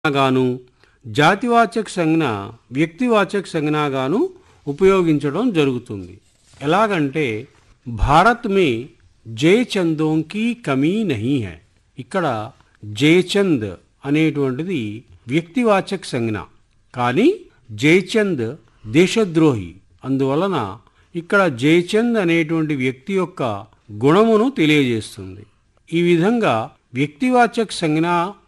గాను జాతివాచక సంజ్ఞ వ్యక్తివాచక సంజ్ఞగాను ఉపయోగించడం జరుగుతుంది. ఎలాగంటే భారత్ మే జయచందోం కీ కమీ నహీ హై. ఇక్కడ జయచంద్ అనేటువంటిది వ్యక్తివాచక సంజ్ఞ, కానీ జయచంద్ దేశద్రోహి. అందువలన ఇక్కడ జయచంద్ అనేటువంటి వ్యక్తి యొక్క గుణమును తెలియజేస్తుంది. ఈ విధంగా వ్యక్తివాచక సంజ్ఞ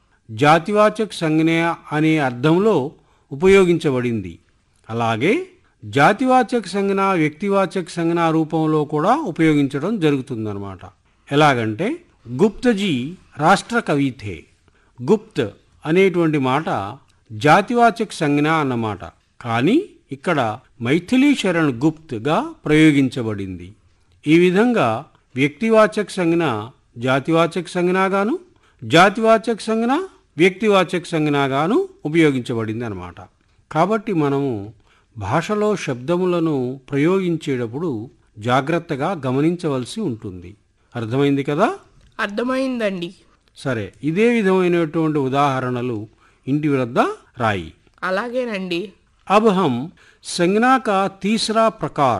జాతివాచక సంజ్ఞ అనే అర్థంలో ఉపయోగించబడింది. అలాగే జాతివాచక సంజ్ఞ వ్యక్తివాచక సంజ్ఞ రూపంలో కూడా ఉపయోగించడం జరుగుతుందన్నమాట. ఎలాగంటే గుప్తజీ రాష్ట్ర కవి థే. గుప్త్ అనేటువంటి మాట జాతివాచక సంజ్ఞ అన్నమాట, కానీ ఇక్కడ మైథిలీ శరణ్ గుప్త్గా ప్రయోగించబడింది. ఈ విధంగా వ్యక్తివాచక సంజ్ఞ జాతివాచక సంజ్ఞగాను జాతివాచక సంజ్ఞ వ్యక్తివాచక సంజ్ఞగాను ఉపయోగించబడింది అన్నమాట. కాబట్టి మనము భాషలో శబ్దములను ప్రయోగించేటప్పుడు జాగ్రత్తగా గమనించవలసి ఉంటుంది. అర్థమైంది కదా? అర్థమైందండి. సరే, ఇదే విధమైనటువంటి ఉదాహరణలు ఇంటి వద్ద రాయి. అలాగేనండి. अब हम संज्ञा का तीसरा प्रकार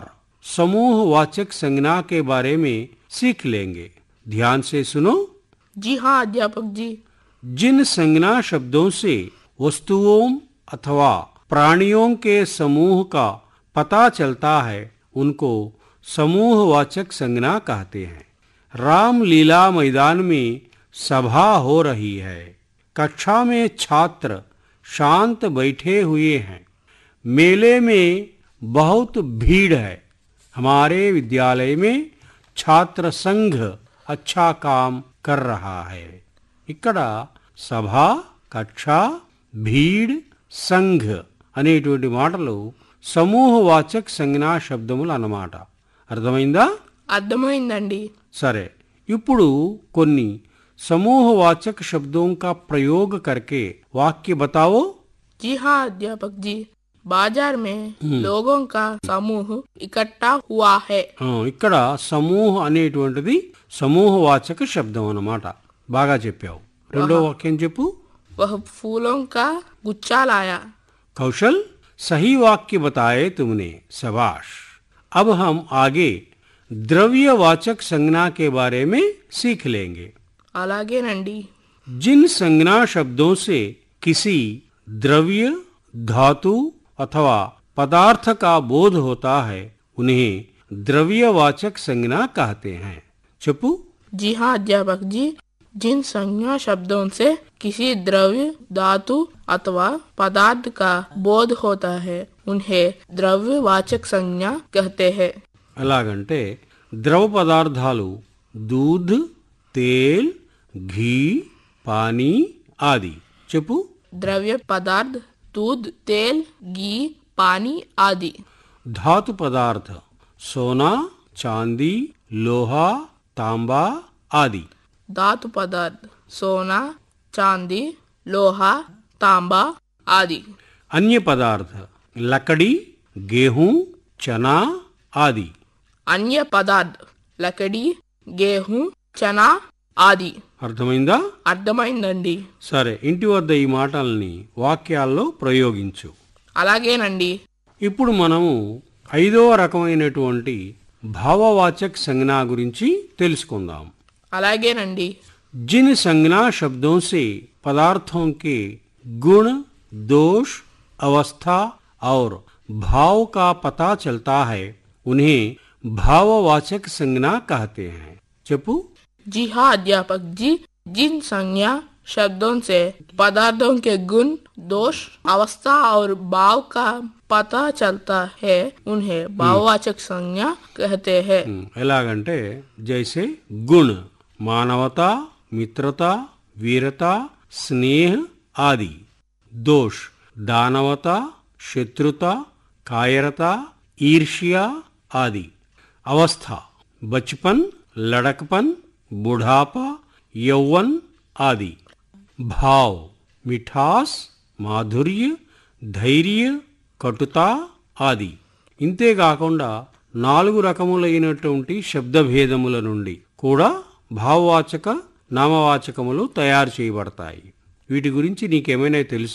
समूहवाचक संज्ञा के बारे में सीख लेंगे. ध्यान से सुनो. जी हाँ अध्यापक जी. जिन संज्ञा शब्दों से वस्तुओं अथवा प्राणियों के समूह का पता चलता है उनको समूहवाचक संज्ञा कहते हैं. रामलीला मैदान में सभा हो रही है. कक्षा में छात्र शांत बैठे हुए हैं. मेले में बहुत भीड़ है. हमारे विद्यालय में छात्र संघ अच्छा काम कर रहा है. ఇక్కడ సభ, కక్ష, భీడ్, సంఘ్ అనేటువంటి మాటలు సమూహవాచక సంజ్ఞా శబ్దములు అన్నమాట. అర్థమైందా? అర్థమైందండి. సరే, ఇప్పుడు కొన్ని समूहवाचक शब्दों का प्रयोग करके वाक्य बताओ. जी हाँ अध्यापक जी. बाजार में लोगों का समूह इकट्ठा हुआ है. ఇక్కడ సమూహ అనేటువంటిది సమూహవాచక శబ్దం అన్నమాట. బాగా చెప్పావు. రెండో వాక్యం చెప్పు. वह फूलों का गुच्छा लाया. कौशल, सही वाक्य बताए तुमने, शाबाश. अब हम आगे द्रव्यवाचक संज्ञा के बारे में सीख लेंगे. అలాగేనండి. जिन संज्ञा शब्दों से किसी द्रव्य, धातु अथवा पदार्थ का बोध होता है उन्हें द्रव्यवाचक संज्ञा कहते हैं. चुप. जी हाँ अध्यापक जी. जिन संज्ञा शब्दों से किसी द्रव्य, धातु अथवा पदार्थ का बोध होता है उन्हें द्रव्यवाचक संज्ञा कहते हैं. అలాగంటే ద్రవ పదార్థాలు दूध, तेल, घी, पानी आदि. చెప్పు. द्रव्य पदार्थ दूध, तेल, घी, पानी आदि. धातु पदार्थ सोना, चांदी, लोहा, तांबा आदि. धातु पदार्थ सोना, चांदी, लोहा, तांबा आदि. अन्य पदार्थ लकड़ी, गेहूं, चना आदि. अन्य पदार्थ लकड़ी, गेहूं, चना ఆది. అర్థమైందా? అర్థమైందండి. సరే, ఇంటి వద్ద ఈ మాటల్ని వాక్యాల్లో ప్రయోగించు. అలాగేనండి. ఇప్పుడు మనము 5వ రకమైనటువంటి భావవాచక సంజ్ఞా గురించి తెలుసుకుందాం. అలాగేనండి. जिन संज्ञा शब्दों से पदार्थों के गुण, दोष, अवस्था और भाव का पता चलता है उन्हें भाववाचक संज्ञा कहते हैं. చెప్పు. जी हाँ अध्यापक जी. जिन संज्ञा शब्दों से पदार्थों के गुण, दोष, अवस्था और भाव का पता चलता है उन्हें भाववाचक संज्ञा कहते हैं. ఎలాగంటే जैसे गुण मानवता, मित्रता, वीरता, स्नेह आदि. दोष दानवता, शत्रुता, कायरता, ईर्ष्या आदि. अवस्था बचपन, लड़कपन, बुढ़ापा, यौवन आदि. भाव मिठास, माधुर्य, ధైర్య, కటుత ఆది. ఇంతేకాకుండా 4 రకములైనటువంటి శబ్దభేదముల నుండి కూడా భావవాచక నామవాచకములు తయారు చేయబడతాయి. వీటి గురించి నీకేమైనా తెలుసా?